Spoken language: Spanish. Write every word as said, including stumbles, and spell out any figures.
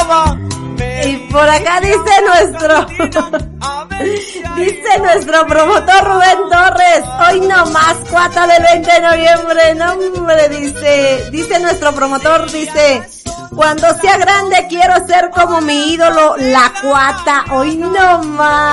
Y por acá dice nuestro, dice nuestro promotor Rubén Torres, hoy no más, cuata del veinte de noviembre, no hombre, dice, dice nuestro promotor, dice, cuando sea grande quiero ser como mi ídolo, la cuata, hoy no más.